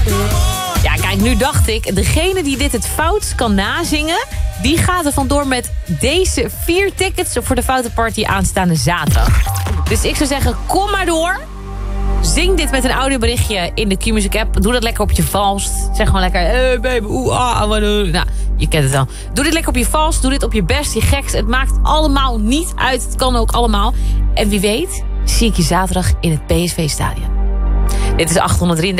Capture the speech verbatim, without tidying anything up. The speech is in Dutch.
Ja, kijk, nu dacht ik, degene die dit het fout kan nazingen, die gaat er vandoor met deze vier tickets voor de Foute Party aanstaande zaterdag. Dus ik zou zeggen, kom maar door. Zing dit met een audioberichtje in de Q-Music app. Doe dat lekker op je valst. Zeg gewoon lekker, hey baby, oeh, ah, wat doe. Nou, je kent het wel. Doe dit lekker op je valst, doe dit op je best, je gekst. Het maakt allemaal niet uit, het kan ook allemaal. En wie weet, zie ik je zaterdag in het P S V-stadion. Dit is achthonderddrieëndertig.